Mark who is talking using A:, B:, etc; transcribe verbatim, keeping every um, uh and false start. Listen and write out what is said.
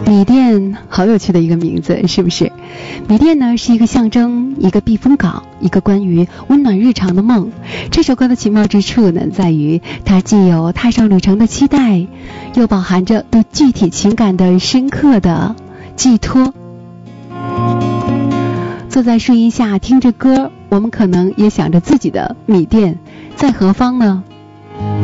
A: 米店好有趣的一个名字，是不是？米店呢是一个象征，一个避风港，一个关于温暖日常的梦。这首歌的奇妙之处呢，在于它既有踏上旅程的期待，又饱含着对具体情感的深刻的寄托。坐在树荫下听着歌，我们可能也想着自己的米店在何方呢？